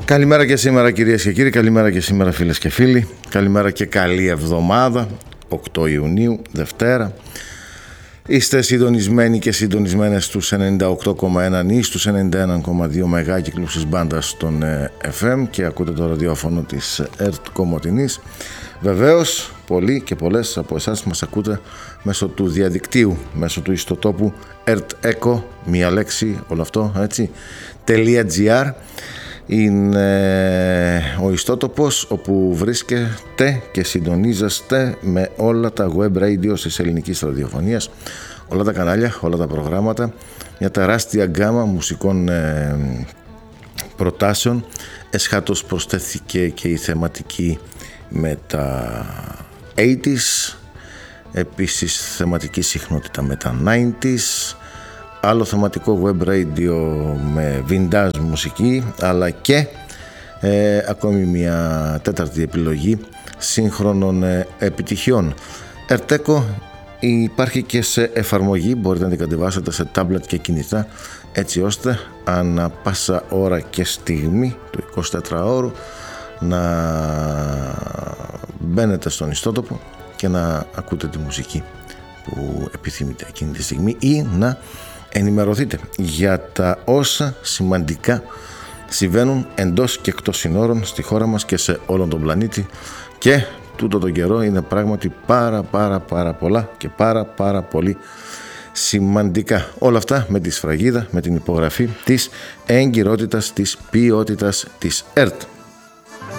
Καλημέρα και σήμερα κυρίες και κύριοι, καλημέρα και σήμερα φίλες και φίλοι, καλημέρα και καλή εβδομάδα, 8 Ιουνίου, Δευτέρα. Είστε συντονισμένοι και συντονισμένες στους 98,1 νη, στους 91,2 μεγάκυκλους της μπάντας των FM και ακούτε το ραδιόφωνο της ΕΡΤ Κομοτηνής. Βεβαίως, πολλοί και πολλές από εσάς μας ακούτε μέσω του διαδικτύου, μέσω του ιστοτόπου ERTECO, μία λέξη, όλο αυτό, έτσι, .gr. Είναι ο ιστότοπος όπου βρίσκεται και συντονίζεστε με όλα τα web radio της ελληνικής ραδιοφωνίας, όλα τα κανάλια, όλα τα προγράμματα, μια τεράστια γκάμα μουσικών προτάσεων. Εσχάτως προσθέθηκε και η θεματική με τα 80s, επίσης θεματική συχνότητα με τα 90s, άλλο θεματικό web radio με vintage μουσική, αλλά και ακόμη μια τέταρτη επιλογή σύγχρονων επιτυχιών. ERTECO υπάρχει και σε εφαρμογή, μπορείτε να την κατεβάσετε σε tablet και κινητά, έτσι ώστε ανά πάσα ώρα και στιγμή του 24ωρου να μπαίνετε στον ιστότοπο και να ακούτε τη μουσική που επιθυμείτε εκείνη τη στιγμή ή να ενημερωθείτε για τα όσα σημαντικά συμβαίνουν εντός και εκτός συνόρων στη χώρα μας και σε όλον τον πλανήτη, και τούτο τον καιρό είναι πράγματι πάρα πολλά και πάρα πολύ σημαντικά. Όλα αυτά με τη σφραγίδα, με την υπογραφή της εγκυρότητας, της ποιότητας της ΕΡΤ.